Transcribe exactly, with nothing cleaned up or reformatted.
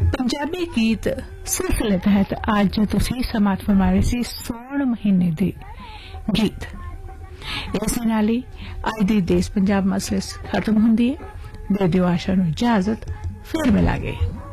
पंजाबी गीत सिलसिले तहत अज तुसीं समात फरमा रहे सी सौण महीने दे गीत। इस नाल ही अज दी देश पंजाब मजलिस खत्म हुंदी है। दे दिओ आशा नूं इजाजत, फिर मिलांगे।